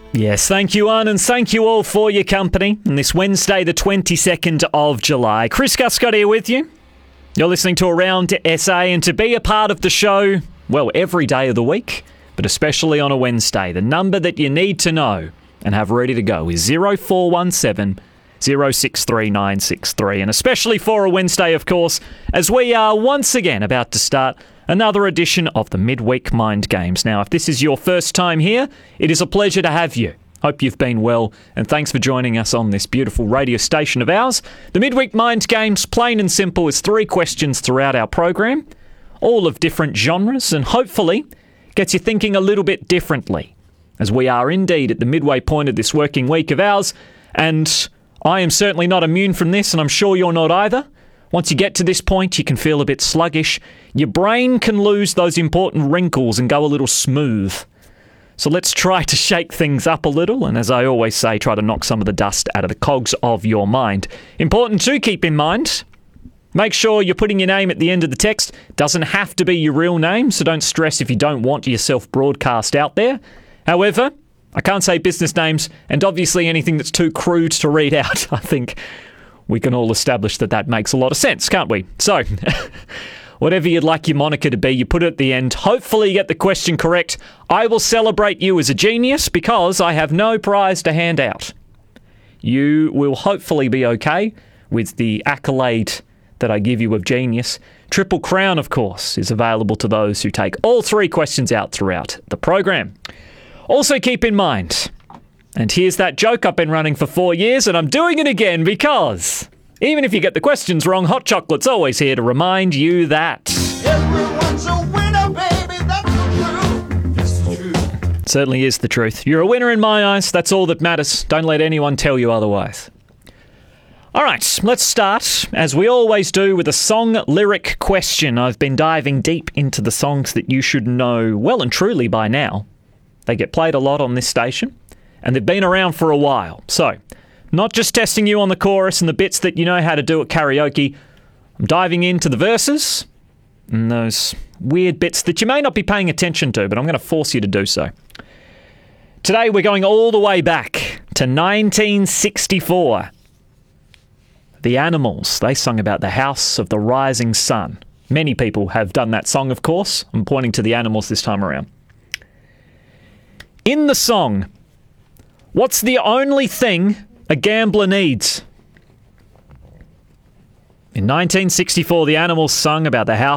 Yes, thank you, Anne, and thank you all for your company on this Wednesday, the 22nd of July. Chris Guscott here with you. You're listening to Around SA, and to be a part of the show, well, every day of the week, but especially on a Wednesday, the number that you need to know and have ready to go is 0417 063 963. And especially for a Wednesday, of course, as we are once again about to start another edition of the Midweek Mind Games. Now, if this is your first time here, it is a pleasure to have you. Hope you've been well, and thanks for joining us on this beautiful radio station of ours. The Midweek Mind Games, plain and simple, is 3 questions throughout our program, all of different genres, and hopefully gets you thinking a little bit differently, as we are indeed at the midway point of this working week of ours, and I am certainly not immune from this, and I'm sure you're not either. Once you get to this point, you can feel a bit sluggish. Your brain can lose those important wrinkles and go a little smooth. So let's try to shake things up a little, and as I always say, try to knock some of the dust out of the cogs of your mind. Important to keep in mind, make sure you're putting your name at the end of the text. Doesn't have to be your real name, so don't stress if you don't want yourself broadcast out there. However, I can't say business names, and obviously anything that's too crude to read out. I think we can all establish that that makes a lot of sense, can't we? So, whatever you'd like your moniker to be, you put it at the end. Hopefully you get the question correct. I will celebrate you as a genius because I have no prize to hand out. You will hopefully be okay with the accolade that I give you of genius. Triple Crown, of course, is available to those who take all 3 questions out throughout the program. Also keep in mind, and here's that joke I've been running for 4 years, and I'm doing it again because even if you get the questions wrong, Hot Chocolate's always here to remind you that Everyone's a winner, baby, that's the truth. It's the truth. it certainly is the truth. You're a winner in my eyes. That's all that matters. Don't let anyone tell you otherwise. All right, let's start, as we always do, with a song lyric question. I've been diving deep into the songs that you should know well and truly by now. They get played a lot on this station, and they've been around for a while. So, not just testing you on the chorus and the bits that you know how to do at karaoke. I'm diving into the verses and those weird bits that you may not be paying attention to, but I'm going to force you to do so. Today, we're going all the way back to 1964. The Animals, they sung about the House of the Rising Sun. Many people have done that song, of course. I'm pointing to the Animals this time around. In the song, what's the only thing a gambler needs? In 1964, the Animals sung about the